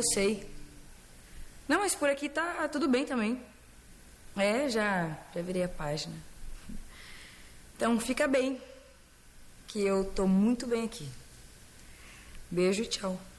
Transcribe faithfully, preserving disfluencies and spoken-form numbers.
sei. Não, mas por aqui tá tudo bem também. É, já, já virei a página. Então fica bem, que eu tô muito bem aqui. Beijo e tchau.